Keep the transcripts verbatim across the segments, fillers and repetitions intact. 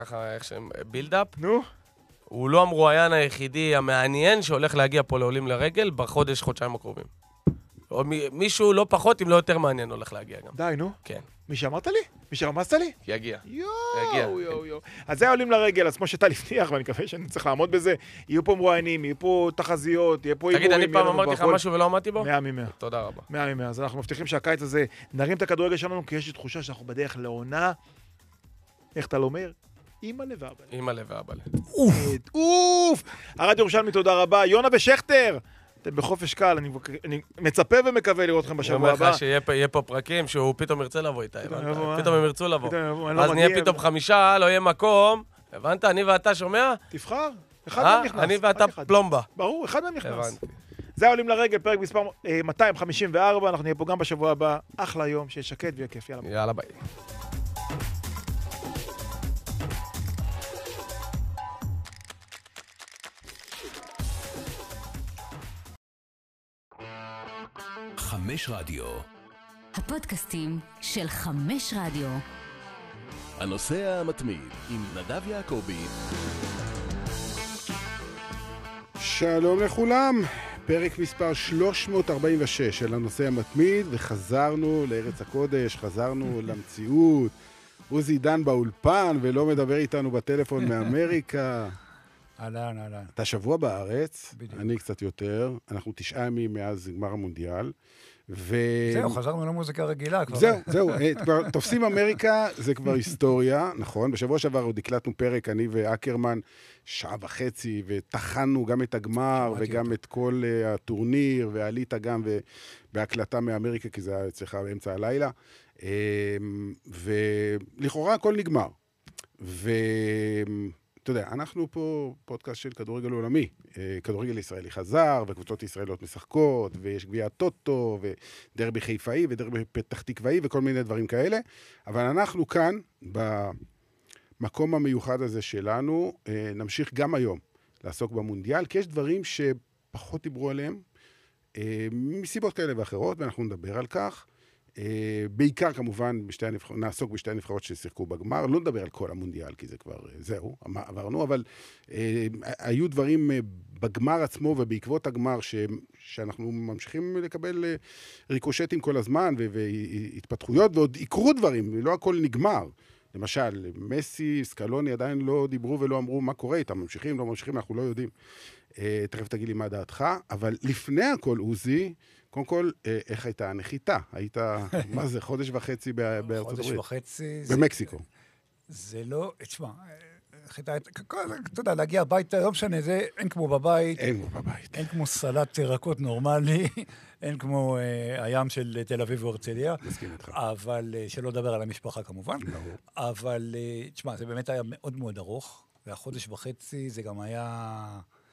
ככה, איך שהם, בילדאפ. נו? הוא לא המרואיין היחידי המעניין שהולך להגיע פה לעולים לרגל בחודש, חודשיים הקרובים. או מישהו לא פחות, אם לא יותר מעניין, הולך להגיע גם. די, נו. כן. מי שאמרת לי? מי שרמזת לי? יגיע. יואו, יואו, יואו. אז זה עולים לרגל, אז כמו שאתה לפניח, ואני מקווה שאני צריך לעמוד בזה, יהיו פה מרואיינים, יהיו פה תחזיות, יהיו פה הימורים. תגיד, אני פעם אמרתי לך משהו ולא עמדתי בו? מאה ממאה. תודה רבה. מאה ממאה. אז אנחנו מבטיחים שהקיץ הזה נרים את הכדורגל שלנו, כי יש לי תחושה שאנחנו בדרך לעונה. איך אתה לא אומר? אימא לב ואבא. אימא לב ואבא. אוף, אוף. הרדיו ירושלמי, תודה רבה. יונה ושכטר. אתם בחופש קל, אני, אני מצפה ומקווה לראות אתכם בשבוע הבא. הוא אומר לך שיהיה פה פרקים שהוא פתאום ירצה לבוא איתה, פתאום הם ירצו לבוא. אז נהיה פתאום חמישה, לא יהיה מקום. הבנת? אני ואתה שומע? תבחר, אחד מהם נכנס. אני ואתה פלומבה. ברור, אחד מהם נכנס. זה עולים לרגל, פרק מספר מאתיים חמישים וארבע, אנחנו נהיה פה גם בשבוע הבא. אחלה יום, שיהיה שקט ויהיה כיף. יאללה ביי. יאללה ביי. חמש רדיו. הפודקאסטים של חמש רדיו. הנושא המתמיד עם נדב יעקבי. שלום לכולם, פרק מספר שלוש מאות ארבעים ושש של הנושא המתמיד, וחזרנו לארץ הקודש, חזרנו למציאות. עוזי דן באולפן ולא מדבר איתנו בטלפון מאמריקה. אהלן, אהלן. אתה שבוע בארץ, בדיוק. אני קצת יותר, אנחנו תשעה ימים מאז גמר המונדיאל. ו... זהו, חזרנו למוזיקה רגילה כבר. זהו, זהו, כבר תופסים אמריקה, זה כבר היסטוריה, נכון? בשבוע שעבר עוד הקלטנו פרק, אני ואקרמן, שעה וחצי, ותחנו גם את הגמר, וגם אותו. את כל uh, הטורניר, ועלית גם ו... בהקלטה מאמריקה, כי זה היה אצלך באמצע הלילה, um, ולכאורה הכל נגמר. ו... אתה יודע, אנחנו פה פודקאסט של כדורגל עולמי. כדורגל ישראלי חזר, וקבוצות ישראליות משחקות, ויש גביע טוטו, ודרבי חיפאי, ודרבי פתח תקוואי, וכל מיני דברים כאלה. אבל אנחנו כאן, במקום המיוחד הזה שלנו, נמשיך גם היום לעסוק במונדיאל, כי יש דברים שפחות דיברו עליהם, מסיבות כאלה ואחרות, ואנחנו נדבר על כך. Uh, בעיקר כמובן בשתי הנבח... נעסוק בשתי הנבחרות ששיחקו בגמר, לא נדבר על כל המונדיאל כי זה כבר uh, זהו, עברנו, אבל uh, היו דברים uh, בגמר עצמו ובעקבות הגמר ש... שאנחנו ממשיכים לקבל uh, ריקושטים כל הזמן ו... והתפתחויות ועוד יקרו דברים, לא הכל נגמר. למשל, מסי, סקלוני עדיין לא דיברו ולא אמרו מה קורה איתם, ממשיכים, לא ממשיכים, אנחנו לא יודעים. Uh, תכף תגיד לי מה דעתך, אבל לפני הכל עוזי, קודם כל, איך הייתה הנחיתה? היית, מה זה, חודש וחצי בארצות הברית? חודש וחצי. במקסיקו. זה לא, תשמע, אתה יודע, להגיע הביתה, לא משנה, זה אין כמו בבית. אין כמו בבית. אין כמו סלט ירקות נורמלי, אין כמו הים של תל אביב והרצליה. מסכים איתך. אבל, שלא לדבר על המשפחה כמובן. אבל, תשמע, זה באמת היה מאוד מאוד ארוך, והחודש וחצי זה גם היה...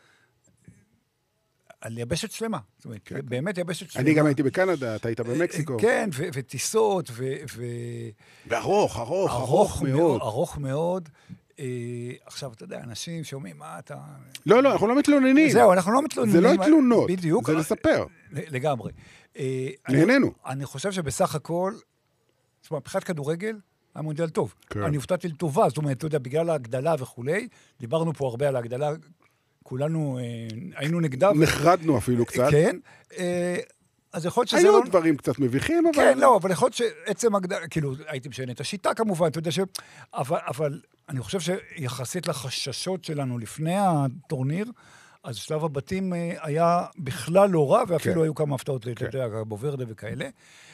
על יבשת שלמה, זאת אומרת, כן. באמת יבשת שלמה. אני גם הייתי בקנדה, אתה היית במקסיקו. כן, ו- וטיסות, ו... ו- וארוך, ארוך, ארוך מאוד. ארוך מאוד. אה, עכשיו, אתה יודע, אנשים שאומרים, מה אתה... לא, לא, אנחנו לא מתלוננים. זהו, אנחנו לא מתלוננים. זה לא תלונות, בדיוק. זה לספר. לגמרי. אה, נהנינו. אני, אני חושב שבסך הכל, זאת אומרת, מבחינת כדורגל, המונדיאל טוב. כן. אני הופתעתי לטובה, זאת אומרת, אתה יודע, בגלל ההגדלה וכולי, דיברנו פה הרבה על ההגדלה, כולנו היינו נגדה. נחרדנו אפילו קצת. כן. אז יכול להיות שזה היו לא... דברים קצת מביכים, אבל... כן, לא, אבל יכול להיות שעצם הגדלה... כאילו, הייתי משנה את השיטה כמובן, אתה יודע ש... אבל, אבל אני חושב שיחסית לחששות שלנו לפני הטורניר, אז שלב הבתים היה בכלל לא רע, ואפילו היו כמה הפתעות, אתה יודע, בוורדה וכאלה.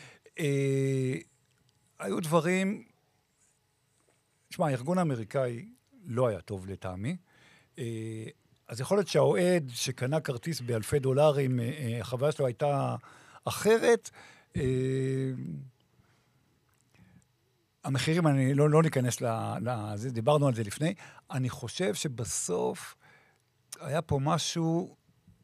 היו דברים... תשמע, הארגון האמריקאי לא היה טוב לטעמי. אז יכול להיות שהאוהד שקנה כרטיס באלפי דולרים, החוויה שלו הייתה אחרת. המחירים, אני לא, לא ניכנס לזה, דיברנו על זה לפני. אני חושב שבסוף היה פה משהו,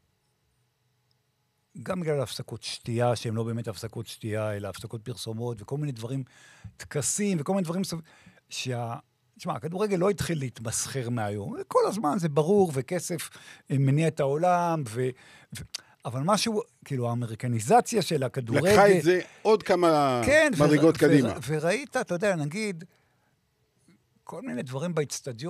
גם בגלל הפסקות שתייה, שהן לא באמת הפסקות שתייה, אלא הפסקות פרסומות, וכל מיני דברים, תקסים, וכל מיני דברים, שה... תשמע, הכדורגל לא התחיל להתמסחר מהיום. כל הזמן זה ברור, וכסף מניע את העולם, ו... ו... אבל משהו, כאילו, האמריקניזציה של הכדורגל... לקחה את זה עוד כמה כן, מדרגות ו... קדימה. ו... וראית, אתה יודע, נגיד, כל מיני דברים באצטדיון.